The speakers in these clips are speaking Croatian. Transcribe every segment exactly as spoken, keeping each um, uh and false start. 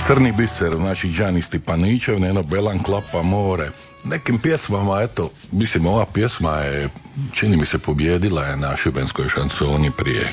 Crni biser, znači Đani Stipanićev, Neno Belan, Klapa more. Nekim pjesmama, eto, mislim, ova pjesma je, čini mi se, pobjedila je na šibenskoj šansoni prije,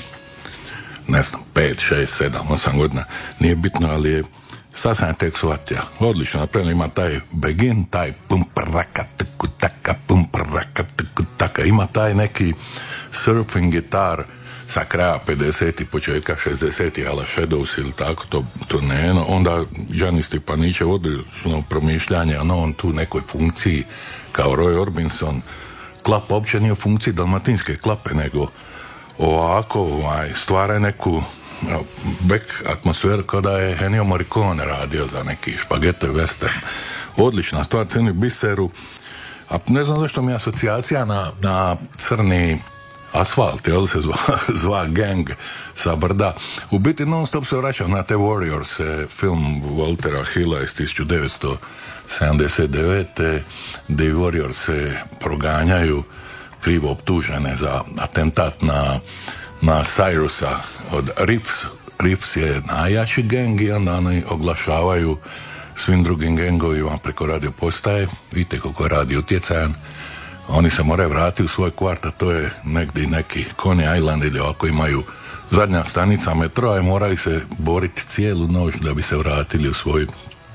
ne znam, pet, šest, sedam, osam godina. Nije bitno, ali je, sad sam je tek shvatio. Odlično, napravljeno, ima taj begin, taj pum praka, tku taka, pum praka, tku taka. Ima taj neki surfing gitar sa kraja pedesetih, početka šezdesetih, ala Shadows ili tako, to, to ne, no, onda Đani Stipanićev odlično promišljanje, ono, on tu nekoj funkciji, kao Roy Orbison, Klapa uopće nije u funkciji dalmatinske klape, nego ovako, ovaj, stvara neku back atmosferu kao da je Ennio Morricone radio za neki špageto i western. Odlična stvar, Crni biseru, a ne znam zašto mi je asocijacija na, na crni asfalt, jel se zva, zva gang sa brda. U biti non stop se vraćam na te Warriors, film Waltera Hilla iz tisuću devetsto sedamdeset devete gdje Warriors se proganjaju krivo optužene za atentat na, na Cyrusa od Riffs. Riffs je najjači gang i onda oni oglašavaju svim drugim gangovima preko radio postaje. Vidite kako radi utjecajan. Oni se moraju vratiti u svoj kvart, a to je negdje neki Coney Island ili ovako imaju zadnja stanica metroa i moraju se boriti cijelu noć da bi se vratili u svoj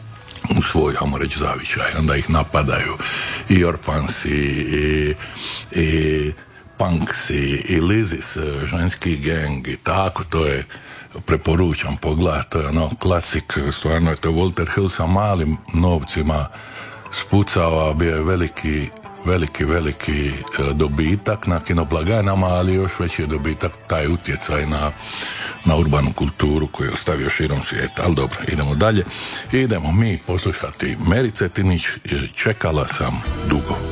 u svoj, hajmo reći, zavičaj. Onda ih napadaju i Orfansi i, i Punksi i Lizis, ženski gang i tako, to je, preporučam pogled, to je ono klasik, stvarno je to Walter Hill sa malim novcima spucao, a bio je veliki veliki, veliki dobitak na kinoblagajnama, ali još veći je dobitak taj utjecaj na, na urbanu kulturu koju je ostavio širom svijeta. Ali dobro, idemo dalje. Idemo mi poslušati Meri Cetinić, Čekala sam dugo.